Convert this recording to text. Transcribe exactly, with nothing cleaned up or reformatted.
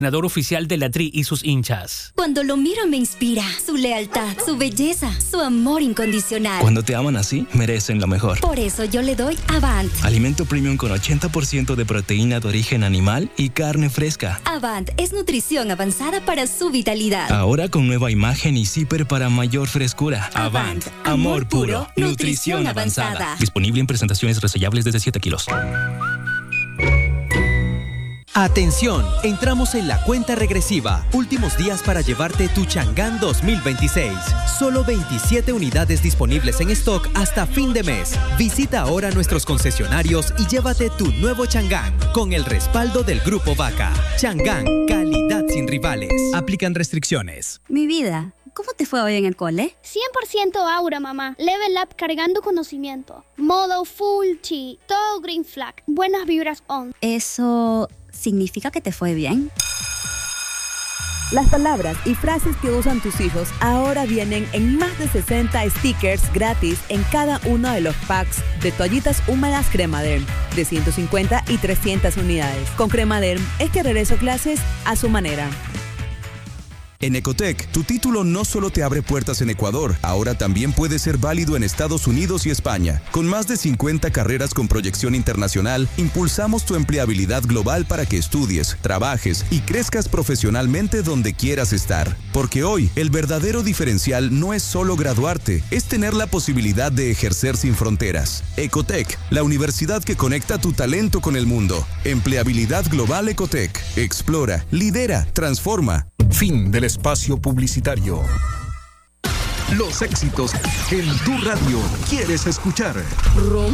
Entrenador oficial de la Tri y sus hinchas. Cuando lo miro me inspira su lealtad, su belleza, su amor incondicional. Cuando te aman así, merecen lo mejor. Por eso yo le doy Avant. Alimento premium con ochenta por ciento de proteína de origen animal y carne fresca. Avant es nutrición avanzada para su vitalidad. Ahora con nueva imagen y zipper para mayor frescura. Avant, amor, amor puro, puro, nutrición avanzada. avanzada. Disponible en presentaciones resellables desde siete kilos. Atención, entramos en la cuenta regresiva. Últimos días para llevarte tu Chang'an dos mil veintiséis. Solo veintisiete unidades disponibles en stock hasta fin de mes. Visita ahora nuestros concesionarios y llévate tu nuevo Chang'an con el respaldo del Grupo Vaca. Chang'an, calidad sin rivales. Aplican restricciones. Mi vida, ¿cómo te fue hoy en el cole? cien por ciento Aura, mamá. Level Up cargando conocimiento. Modo Full Chi. Todo Green Flag. Buenas vibras on. Eso... ¿significa que te fue bien? Las palabras y frases que usan tus hijos ahora vienen en más de sesenta stickers gratis en cada uno de los packs de toallitas húmedas Cremaderm de ciento cincuenta y trescientas unidades. Con Cremaderm es que regreso a clases a su manera. En Ecotec, tu título no solo te abre puertas en Ecuador, ahora también puede ser válido en Estados Unidos y España. Con más de cincuenta carreras con proyección internacional, impulsamos tu empleabilidad global para que estudies, trabajes y crezcas profesionalmente donde quieras estar. Porque hoy, el verdadero diferencial no es solo graduarte, es tener la posibilidad de ejercer sin fronteras. Ecotec, la universidad que conecta tu talento con el mundo. Empleabilidad global Ecotec. Explora, lidera, transforma. Fin del espacio publicitario. Los éxitos que en tu radio quieres escuchar.